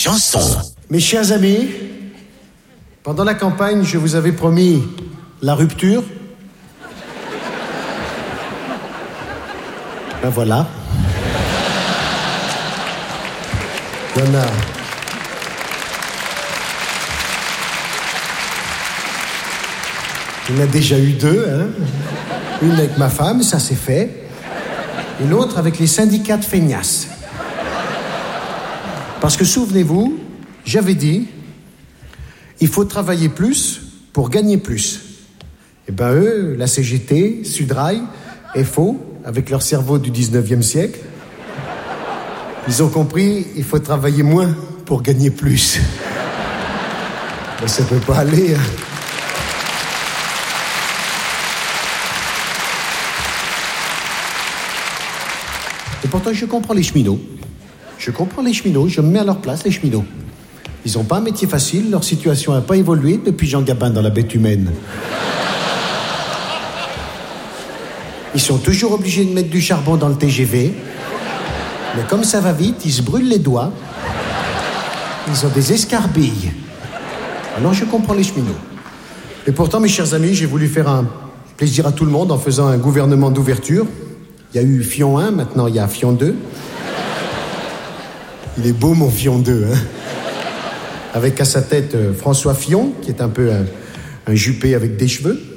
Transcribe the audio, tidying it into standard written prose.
chanson. Mes chers amis, pendant la campagne, je vous avais promis la rupture. Ben voilà. Il y en a déjà eu deux, hein. Une avec ma femme, ça c'est fait. Et l'autre avec les syndicats de feignasses. Parce que souvenez-vous, j'avais dit, il faut travailler plus pour gagner plus. Et ben eux, la CGT, Sudrail, FO, avec leur cerveau du 19e siècle, ils ont compris, il faut travailler moins pour gagner plus. Ben, ça peut pas aller, hein. Et pourtant, je comprends les cheminots. Je me mets à leur place, les cheminots. Ils n'ont pas un métier facile, leur situation n'a pas évolué depuis Jean Gabin dans La Bête humaine. Ils sont toujours obligés de mettre du charbon dans le TGV. Mais comme ça va vite, ils se brûlent les doigts. Ils ont des escarbilles. Alors je comprends les cheminots. Et pourtant, mes chers amis, j'ai voulu faire un plaisir à tout le monde en faisant un gouvernement d'ouverture. Il y a eu Fion 1, maintenant il y a Fion 2. Il est beau mon Fion 2, hein. Avec à sa tête François Fillon, qui est un peu un juppé avec des cheveux.